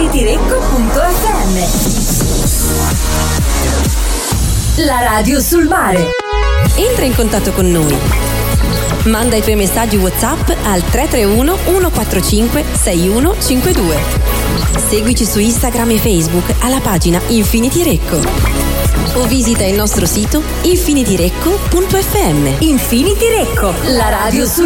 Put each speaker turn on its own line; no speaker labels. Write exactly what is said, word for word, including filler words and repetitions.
infinityrecco punto effe emme. La radio sul mare.
Entra in contatto con noi. Manda i tuoi messaggi WhatsApp al tre tre uno uno quattro cinque sei uno cinque due. Seguici su Instagram e Facebook alla pagina Infinity Recco. O visita il nostro sito infinityrecco punto effe emme.
Infinity Recco, la radio sul